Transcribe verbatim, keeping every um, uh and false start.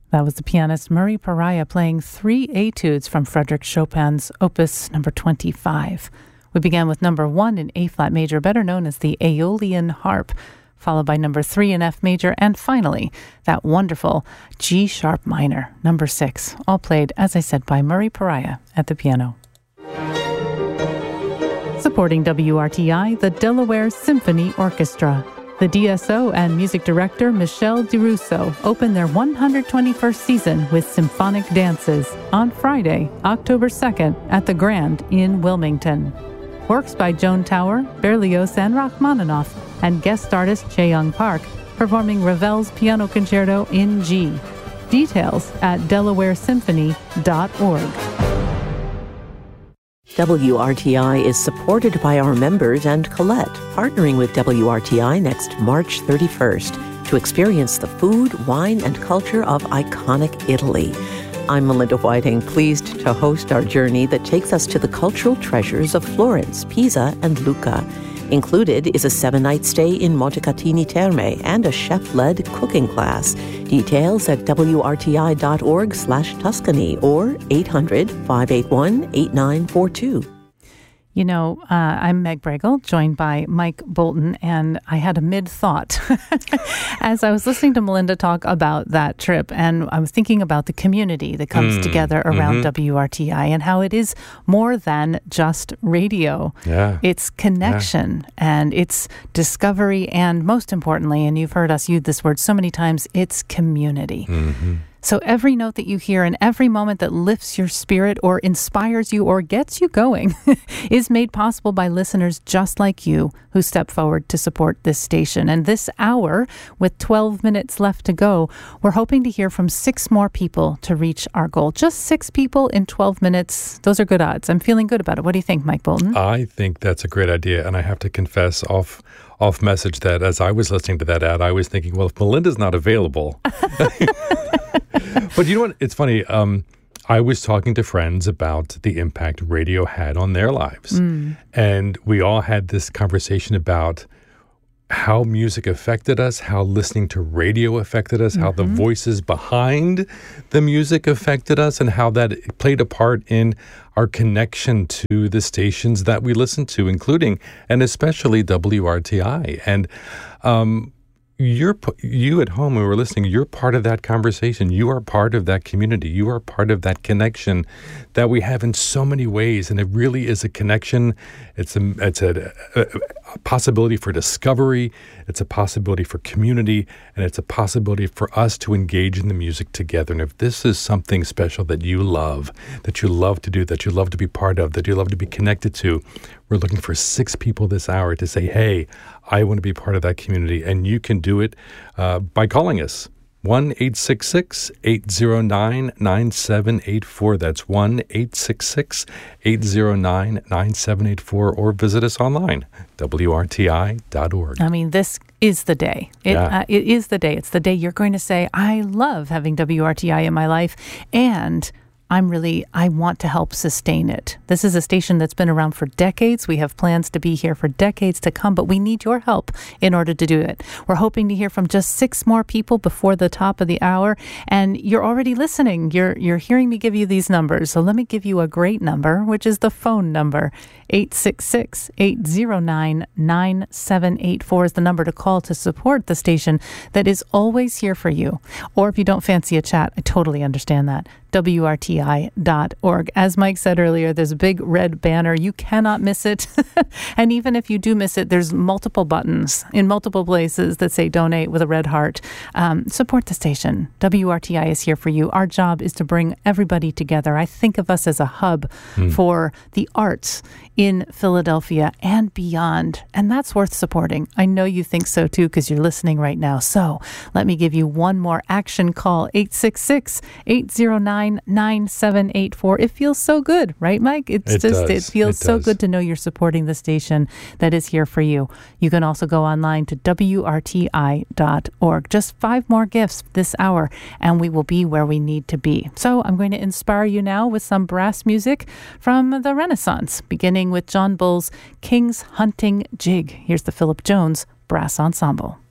That was the pianist Murray Pariah playing three etudes from Frédéric Chopin's Opus number twenty-five. We began with number one in A-flat major, better known as the Aeolian Harp, followed by number three in F major, and finally, that wonderful G-sharp minor, number six, all played, as I said, by Murray Pariah at the piano. Supporting W R T I, the Delaware Symphony Orchestra. The D S O and music director Michelle DiRusso open their one hundred twenty-first season with symphonic dances on Friday, October second at the Grand in Wilmington. Works by Joan Tower, Berlioz, and Rachmaninoff, and guest artist Chae-Young Park performing Ravel's Piano Concerto in G. Details at delaware symphony dot org. W R T I is supported by our members and Colette, partnering with W R T I next March thirty-first to experience the food, wine, and culture of iconic Italy. I'm Melinda Whiting, pleased to host our journey that takes us to the cultural treasures of Florence, Pisa, and Lucca. Included is a seven-night stay in Montecatini Terme and a chef-led cooking class. Details at W R T I dot org slash Tuscany or eight hundred, five eight one, eight nine four two. You know, uh, I'm Meg Bregel, joined by Mike Bolton, and I had a mid-thought as I was listening to Melinda talk about that trip, and I was thinking about the community that comes mm, together around mm-hmm. W R T I and how it is more than just radio. Yeah. It's connection, yeah. and it's discovery, and most importantly, and you've heard us use this word so many times, it's community. Mm-hmm. So every note that you hear and every moment that lifts your spirit or inspires you or gets you going is made possible by listeners just like you who step forward to support this station. And this hour, with twelve minutes left to go, we're hoping to hear from six more people to reach our goal. Just six people in twelve minutes. Those are good odds. I'm feeling good about it. What do you think, Mike Bolton? I think that's a great idea. And I have to confess off off message that as I was listening to that ad, I was thinking, well, if Melinda's not available. But you know what? It's funny. Um, I was talking to friends about the impact radio had on their lives. Mm. And we all had this conversation about how music affected us, how listening to radio affected us, mm-hmm. how the voices behind the music affected us, and how that played a part in our connection to the stations that we listen to, including and especially W R T I. And um You're you at home who are listening, you're part of that conversation. You are part of that community. You are part of that connection that we have in so many ways. And it really is a connection. It's a, it's a, a, a possibility for discovery. It's a possibility for community. And it's a possibility for us to engage in the music together. And if this is something special that you love, that you love to do, that you love to be part of, that you love to be connected to, we're looking for six people this hour to say, hey, I want to be part of that community. And you can do it uh, by calling us. one eight six six, eight zero nine, nine seven eight four. That's one eight six six, eight zero nine, nine seven eight four. Or visit us online, W R T I dot org. I mean, this is the day. It, yeah. uh, it is the day. It's the day you're going to say, I love having W R T I in my life, and I'm really, I want to help sustain it. This is a station that's been around for decades. We have plans to be here for decades to come, but we need your help in order to do it. We're hoping to hear from just six more people before the top of the hour, and you're already listening. You're you're hearing me give you these numbers, so let me give you a great number, which is the phone number. eight six six, eight zero nine, nine seven eight four is the number to call to support the station that is always here for you. Or if you don't fancy a chat, I totally understand that. W R T I dot org. As Mike said earlier, there's a big red banner. You cannot miss it. And even if you do miss it, there's multiple buttons in multiple places that say donate with a red heart. Um, support the station. W R T I is here for you. Our job is to bring everybody together. I think of us as a hub mm. for the arts in Philadelphia and beyond. And that's worth supporting. I know you think so too, because you're listening right now. So let me give you one more action call. eight six six, eight zero nine, nine seven eight four. It feels so good, right, Mike? It's it just, does. it feels it so does. good to know you're supporting the station that is here for you. You can also go online to W R T I dot org. Just five more gifts this hour, and we will be where we need to be. So I'm going to inspire you now with some brass music from the Renaissance, beginning with John Bull's King's Hunting Jig. Here's the Philip Jones Brass Ensemble.